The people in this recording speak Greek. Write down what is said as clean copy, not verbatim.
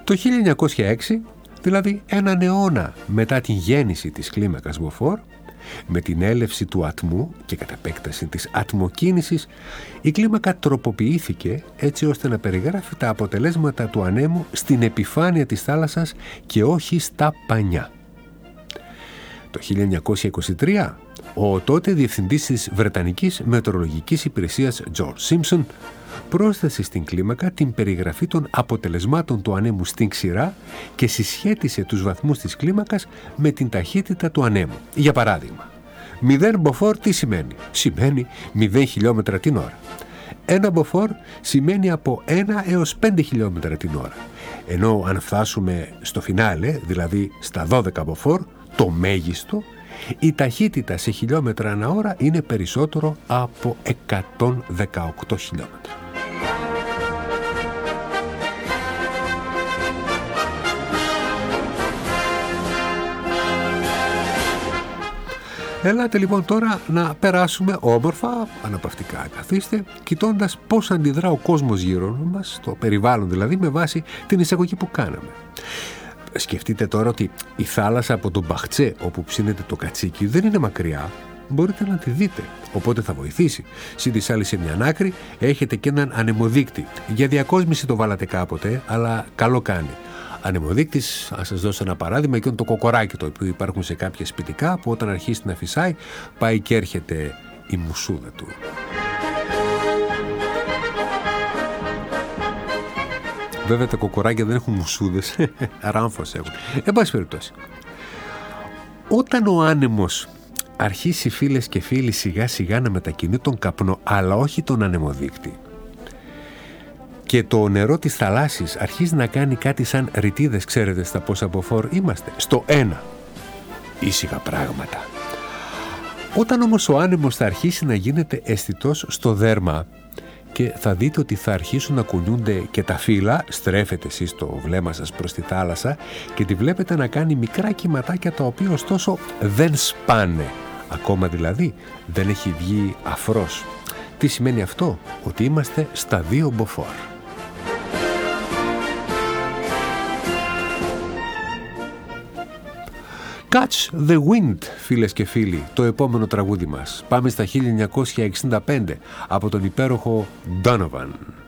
Το 1906, δηλαδή έναν αιώνα μετά την γέννηση της κλίμακας Μποφόρ, με την έλευση του ατμού και κατ' επέκταση της ατμοκίνησης, η κλίμακα τροποποιήθηκε έτσι ώστε να περιγράφει τα αποτελέσματα του ανέμου στην επιφάνεια της θάλασσας και όχι στα πανιά. Το 1923, ο τότε διευθυντής της Βρετανικής Μετεωρολογικής Υπηρεσίας George Simpson πρόσθεσε στην κλίμακα την περιγραφή των αποτελεσμάτων του ανέμου στην ξηρά και συσχέτισε τους βαθμούς της κλίμακας με την ταχύτητα του ανέμου. Για παράδειγμα, 0 μποφόρ τι σημαίνει? Σημαίνει 0 χιλιόμετρα την ώρα. 1 μποφόρ σημαίνει από 1 έως 5 χιλιόμετρα την ώρα. Ενώ αν φτάσουμε στο φινάλε, δηλαδή στα 12 μποφόρ, το μέγιστο, η ταχύτητα σε χιλιόμετρα ανά ώρα είναι περισσότερο από 118 χιλιόμετρα. Ελάτε λοιπόν τώρα να περάσουμε όμορφα, αναπαυτικά καθίστε, κοιτώντας πώς αντιδρά ο κόσμος γύρω μας, το περιβάλλον δηλαδή, με βάση την εισαγωγή που κάναμε. Σκεφτείτε τώρα ότι η θάλασσα από τον Μπαχτσέ, όπου ψήνεται το κατσίκι, δεν είναι μακριά. Μπορείτε να τη δείτε, οπότε θα βοηθήσει. Συν της άλλης, σε μια άκρη έχετε και έναν ανεμοδείκτη. Για διακόσμηση το βάλατε κάποτε, αλλά καλό κάνει. Ανεμοδείκτης, ας σας δώσω ένα παράδειγμα, εκείνο το κοκοράκι το οποίο υπάρχουν σε κάποια σπιτικά, που όταν αρχίσει να φυσάει πάει και έρχεται η μουσούδα του. Βέβαια τα κοκοράκια δεν έχουν μουσούδες, ράμφος έχουν. Εν πάση περιπτώσει, όταν ο άνεμος αρχίσει, φίλες και φίλοι, σιγά σιγά να μετακινεί τον καπνό, αλλά όχι τον ανεμοδείκτη, και το νερό της θαλάσσης αρχίζει να κάνει κάτι σαν ρητίδες, ξέρετε στα πόσα μποφόρ είμαστε? Στο 1. Ήσυχα πράγματα. Όταν όμως ο άνεμος θα αρχίσει να γίνεται αισθητός στο δέρμα και θα δείτε ότι θα αρχίσουν να κουνιούνται και τα φύλλα, στρέφετε εσείς το βλέμμα σας προς τη θάλασσα και τη βλέπετε να κάνει μικρά κυματάκια, τα οποία ωστόσο δεν σπάνε. Ακόμα δηλαδή δεν έχει βγει αφρός. Τι σημαίνει αυτό? Ότι είμαστε στα 2 μποφόρ. Catch the Wind, φίλες και φίλοι, το επόμενο τραγούδι μας. Πάμε στα 1965 από τον υπέροχο Donovan.